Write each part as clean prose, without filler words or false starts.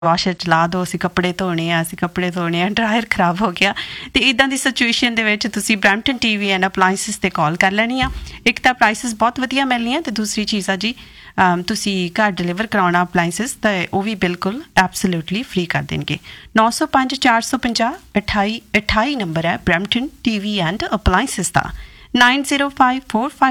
Washer ਚਲਾ ਦਿਓ, ਅਸੀਂ ਕੱਪੜੇ ਧੋਣੇ ਆ, ਡਰਾਇਰ ਖਰਾਬ ਹੋ ਗਿਆ। ਅਤੇ ਇੱਦਾਂ ਦੀ ਸਿਚੁਏਸ਼ਨ ਦੇ ਵਿੱਚ ਤੁਸੀਂ ਬਰੈਂਪਟਨ TV ਐਂਡ ਅਪਲਾਇੰਸਿਸ 'ਤੇ ਕਾਲ ਕਰ ਲੈਣੀ ਆ। ਇੱਕ ਤਾਂ ਪ੍ਰਾਈਸਿਸ ਬਹੁਤ ਵਧੀਆ ਮਿਲਣੀਆਂ ਅਤੇ ਦੂਸਰੀ ਚੀਜ਼ ਆ ਜੀ ਤੁਸੀਂ ਘਰ ਡਿਲੀਵਰ ਕਰਾਉਣਾ ਅਪਲਾਇੰਸਿਸ ਤਾਂ ਉਹ ਵੀ ਬਿਲਕੁਲ ਐਬਸੋਲਿਊਟਲੀ ਫ੍ਰੀ ਕਰ ਦੇਣਗੇ। 905 450 28 ਨੰਬਰ ਹੈ Brampton TV and appliances the. 9054502828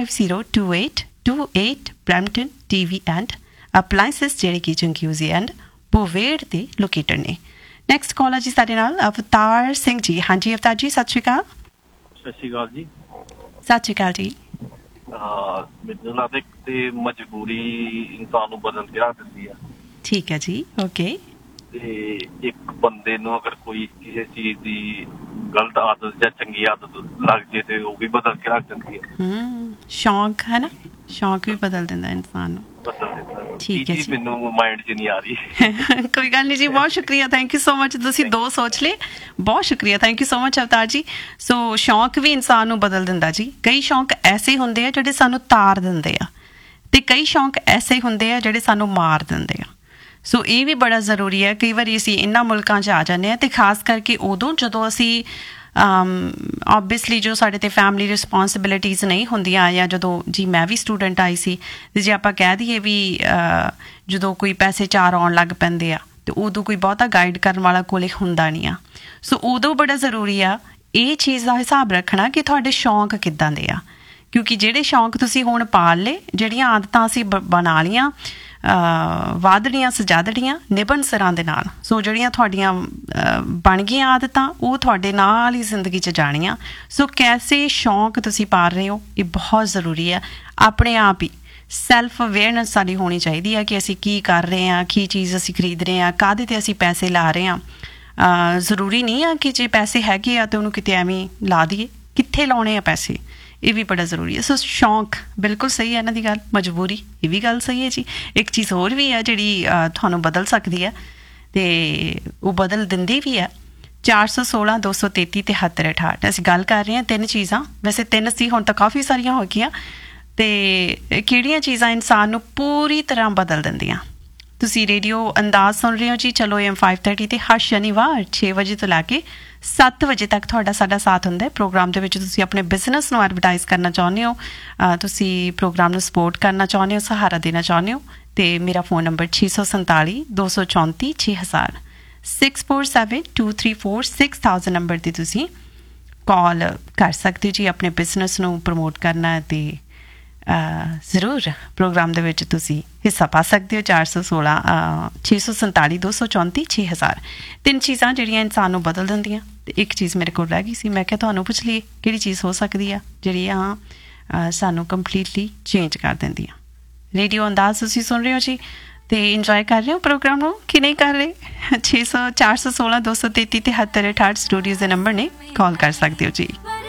Brampton TV and appliances ਜਿਹੜੇ ਕਿ ਜੰਕਿਊਜ਼ੀ ਐਂਡ ਬੋਵੇਰ ਦੇ ਲੋਕੇਟਰ ਨੇ। ਨੈਕਸਟ ਕਾਲ ਹੈ ਜੀ ਸਾਡੇ ਨਾਲ ਅਵਤਾਰ ਸਿੰਘ ਜੀ। ਹਾਂਜੀ ਅਵਤਾਰ ਜੀ, ਸਤਿ ਸ਼੍ਰੀ ਅਕਾਲ। ਸਤਿ ਸ਼੍ਰੀ ਅਕਾਲ ਜੀ। ਸਤਿ ਸ਼੍ਰੀ ਅਕਾਲ ਜੀ। ਮੈਨੂੰ ਲੱਗਦਾ ਇੱਕ ਤੇ ਮਜਬੂਰੀ ਇਨਸਾਨ ਨੂੰ ਬਦਲ ਕੇ ਰੱਖ ਦਿੰਦੀ ਆ। ਠੀਕ ਹੈ ਜੀ, ਓਕੇ। ਤੇ ਇੱਕ ਬੰਦੇ ਨੂੰ ਅਗਰ ਕੋਈ ਕਿਸੇ ਚੀਜ਼ ਦੀ ਗਲਤ ਆਦਤ ਜਾਂ ਚੰਗੀ ਆਦਤ ਲੱਗ ਜੇ ਤੇ ਉਹ ਵੀ ਬਦਲ ਕੇ ਰੱਖ ਦਿੰਦੀ ਹੈ। ਸ਼ੌਂਕ ਹੈ ਨਾ, ਸ਼ੌਂਕ ਵੀ ਬਦਲ ਦਿੰਦਾ ਇਨਸਾਨ ਨੂੰ। ਠੀਕ ਹੈ ਜੀ, ਮੈਨੂੰ ਮਾਈਂਡ 'ਚ ਨਹੀਂ ਆ ਰਹੀ। ਕੋਈ ਗੱਲ ਨਹੀਂ ਜੀ, ਬਹੁਤ ਸ਼ੁਕਰੀਆ, ਥੈਂਕ ਯੂ ਸੋ ਮਚ। ਤੁਸੀਂ ਦੋ ਸੋਚ ਲਏ, ਬਹੁਤ ਸ਼ੁਕਰੀਆ, ਥੈਂਕ ਯੂ ਸੋ ਮਚ ਅਵਤਾਰ ਜੀ। ਸੋ ਸ਼ੌਂਕ ਵੀ ਇਨਸਾਨ ਨੂੰ ਬਦਲ ਦਿੰਦਾ ਜੀ। ਕਈ ਸ਼ੌਂਕ ਐਸੇ ਹੁੰਦੇ ਆ ਜਿਹੜੇ ਸਾਨੂੰ ਤਾਰ ਦਿੰਦੇ ਆ ਅਤੇ ਕਈ ਸ਼ੌਂਕ ਐਸੇ ਹੁੰਦੇ ਆ ਜਿਹੜੇ ਸਾਨੂੰ ਮਾਰ ਦਿੰਦੇ ਆ। ਸੋ ਇਹ ਵੀ ਬੜਾ ਜ਼ਰੂਰੀ ਹੈ। ਕਈ ਵਾਰੀ ਅਸੀਂ ਇਹਨਾਂ ਮੁਲਕਾਂ 'ਚ ਆ ਜਾਂਦੇ ਹਾਂ ਅਤੇ ਖਾਸ ਕਰਕੇ ਉਦੋਂ ਜਦੋਂ ਅਸੀਂ ਓਬਵੀਅਸਲੀ ਜੋ ਸਾਡੇ 'ਤੇ ਫੈਮਲੀ ਰਿਸਪੋਂਸੀਬਿਲਿਟੀਜ਼ ਨਹੀਂ ਹੁੰਦੀਆਂ, ਜਾਂ ਜਦੋਂ ਜੀ ਮੈਂ ਵੀ ਸਟੂਡੈਂਟ ਆਈ ਸੀ ਅਤੇ ਜੇ ਆਪਾਂ ਕਹਿ ਦਈਏ ਵੀ ਜਦੋਂ ਕੋਈ ਪੈਸੇ ਚਾਰ ਆਉਣ ਲੱਗ ਪੈਂਦੇ ਆ ਅਤੇ ਉਦੋਂ ਕੋਈ ਬਹੁਤਾ ਗਾਈਡ ਕਰਨ ਵਾਲਾ ਕੋਲ ਹੁੰਦਾ ਨਹੀਂ ਆ। ਸੋ ਉਦੋਂ ਬੜਾ ਜ਼ਰੂਰੀ ਆ ਇਹ ਚੀਜ਼ ਦਾ ਹਿਸਾਬ ਰੱਖਣਾ ਕਿ ਤੁਹਾਡੇ ਸ਼ੌਂਕ ਕਿੱਦਾਂ ਦੇ ਆ, ਕਿਉਂਕਿ ਜਿਹੜੇ ਸ਼ੌਂਕ ਤੁਸੀਂ ਹੁਣ ਪਾਲ ਲਏ, ਜਿਹੜੀਆਂ ਆਦਤਾਂ ਅਸੀਂ ਬਣਾ ਲਈਆਂ ਵਾਧੜੀਆਂ ਸਜਾਦੜੀਆਂ ਨਿਭਣ ਸਿਰਾਂ ਦੇ ਨਾਲ, ਸੋ ਜਿਹੜੀਆਂ ਤੁਹਾਡੀਆਂ ਬਣ ਗਈਆਂ ਆਦਤਾਂ ਉਹ ਤੁਹਾਡੇ ਨਾਲ ਹੀ ਜ਼ਿੰਦਗੀ 'ਚ ਜਾਣੀਆਂ। ਸੋ ਕੈਸੇ ਸ਼ੌਂਕ ਤੁਸੀਂ ਪਾਲ ਰਹੇ ਹੋ ਇਹ ਬਹੁਤ ਜ਼ਰੂਰੀ ਹੈ। ਆਪਣੇ ਆਪ ਹੀ ਸੈਲਫ ਅਵੇਅਰਨੈਸ ਸਾਡੀ ਹੋਣੀ ਚਾਹੀਦੀ ਹੈ ਕਿ ਅਸੀਂ ਕੀ ਕਰ ਰਹੇ ਹਾਂ, ਕੀ ਚੀਜ਼ ਅਸੀਂ ਖਰੀਦ ਰਹੇ ਹਾਂ, ਕਾਹਦੇ 'ਤੇ ਅਸੀਂ ਪੈਸੇ ਲਾ ਰਹੇ ਹਾਂ। ਜ਼ਰੂਰੀ ਨਹੀਂ ਆ ਕਿ ਜੇ ਪੈਸੇ ਹੈਗੇ ਆ ਤਾਂ ਉਹਨੂੰ ਕਿਤੇ ਐਵੇਂ ਲਾ ਦਈਏ, ਕਿੱਥੇ ਲਾਉਣੇ ਆ ਪੈਸੇ, ਇਹ ਵੀ ਬੜਾ ਜ਼ਰੂਰੀ ਹੈ। ਸੋ ਸ਼ੌਂਕ ਬਿਲਕੁਲ ਸਹੀ ਹੈ ਇਹਨਾਂ ਦੀ ਗੱਲ, ਮਜਬੂਰੀ ਇਹ ਵੀ ਗੱਲ ਸਹੀ ਹੈ ਜੀ। ਇੱਕ ਚੀਜ਼ ਹੋਰ ਵੀ ਹੈ ਜਿਹੜੀ ਤੁਹਾਨੂੰ ਬਦਲ ਸਕਦੀ ਹੈ ਅਤੇ ਉਹ ਬਦਲ ਦਿੰਦੀ ਵੀ ਹੈ। 416 233 73 68 ਅਸੀਂ ਗੱਲ ਕਰ ਰਹੇ ਹਾਂ ਤਿੰਨ ਚੀਜ਼ਾਂ, ਵੈਸੇ ਤਿੰਨ ਸੀ, ਹੁਣ ਤਾਂ ਕਾਫੀ ਸਾਰੀਆਂ ਹੋ ਗਈਆਂ। ਅਤੇ ਕਿਹੜੀਆਂ ਚੀਜ਼ਾਂ ਇਨਸਾਨ ਨੂੰ ਪੂਰੀ ਤਰ੍ਹਾਂ ਬਦਲ ਦਿੰਦੀਆਂ। ਤੁਸੀਂ ਰੇਡੀਓ ਅੰਦਾਜ਼ ਸੁਣ ਰਹੇ ਹੋ ਜੀ ਚਲੋ AM 530 'ਤੇ ਹਰ ਸ਼ਨੀਵਾਰ 6 ਵਜੇ ਤੋਂ ਲੈ ਕੇ 7 ਵਜੇ ਤੱਕ ਤੁਹਾਡਾ ਸਾਡਾ ਸਾਥ ਹੁੰਦਾ ਹੈ। ਪ੍ਰੋਗਰਾਮ ਦੇ ਵਿੱਚ ਤੁਸੀਂ ਆਪਣੇ ਬਿਜ਼ਨਸ ਨੂੰ ਐਡਵਰਟਾਈਜ਼ ਕਰਨਾ ਚਾਹੁੰਦੇ ਹੋ, ਤੁਸੀਂ ਪ੍ਰੋਗਰਾਮ ਨੂੰ ਸਪੋਰਟ ਕਰਨਾ ਚਾਹੁੰਦੇ ਹੋ, ਸਹਾਰਾ ਦੇਣਾ ਚਾਹੁੰਦੇ ਹੋ, ਅਤੇ ਮੇਰਾ ਫੋਨ ਨੰਬਰ 647 234 6000 647 234 6000 ਨੰਬਰ 'ਤੇ ਤੁਸੀਂ ਕਾਲ ਕਰ ਸਕਦੇ ਹੋ ਜੀ। ਆਪਣੇ ਬਿਜ਼ਨਸ ਨੂੰ ਪ੍ਰਮੋਟ ਕਰਨਾ ਅਤੇ ਜ਼ਰੂਰ ਪ੍ਰੋਗਰਾਮ ਦੇ ਵਿੱਚ ਤੁਸੀਂ ਹਿੱਸਾ ਪਾ ਸਕਦੇ ਹੋ। 416 647 234 6000 ਤਿੰਨ ਚੀਜ਼ਾਂ ਜਿਹੜੀਆਂ ਇਨਸਾਨ ਨੂੰ ਬਦਲ ਦਿੰਦੀਆਂ। ਅਤੇ ਇੱਕ ਚੀਜ਼ ਮੇਰੇ ਕੋਲ ਰਹਿ ਗਈ ਸੀ, ਮੈਂ ਕਿਹਾ ਤੁਹਾਨੂੰ ਪੁੱਛ ਲਈਏ ਕਿਹੜੀ ਚੀਜ਼ ਹੋ ਸਕਦੀ ਆ ਜਿਹੜੀ ਸਾਨੂੰ ਕੰਪਲੀਟਲੀ ਚੇਂਜ ਕਰ ਦਿੰਦੀ ਆ। ਰੇਡੀਓ ਅੰਦਾਜ਼ ਤੁਸੀਂ ਸੁਣ ਰਹੇ ਹੋ ਜੀ ਅਤੇ ਇੰਜੋਏ ਕਰ ਰਹੇ ਹੋ ਪ੍ਰੋਗਰਾਮ ਨੂੰ ਕਿ ਨਹੀਂ ਕਰ ਰਹੇ। 416 233 73 68 ਸਟੂਡੀਓਜ਼ ਦੇ ਨੰਬਰ ਨੇ, ਕਾਲ ਕਰ ਸਕਦੇ ਹੋ ਜੀ।